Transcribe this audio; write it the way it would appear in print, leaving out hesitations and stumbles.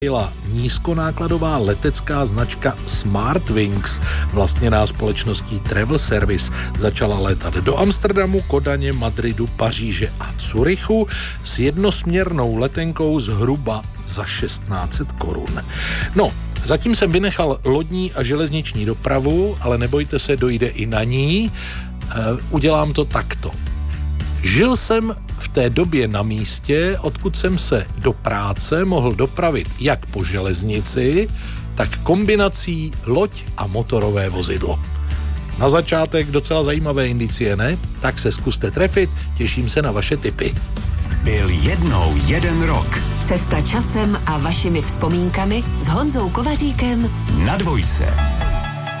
byla nízkonákladová letecká značka Smartwings, vlastněná společností Travel Service. Začala létat do Amsterdamu, Kodaně, Madridu, Paříže a Curychu s jednosměrnou letenkou zhruba za 1600 korun. No, zatím jsem vynechal lodní a železniční dopravu, ale nebojte se, dojde i na ní. Udělám to takto. Žil jsem v té době na místě, odkud jsem se do práce mohl dopravit jak po železnici, tak kombinací loď a motorové vozidlo. Na začátek docela zajímavé indicie, ne? Tak se zkuste trefit, těším se na vaše tipy. Byl jednou jeden rok. Cesta časem a vašimi vzpomínkami s Honzou Kovaříkem Na Dvojce.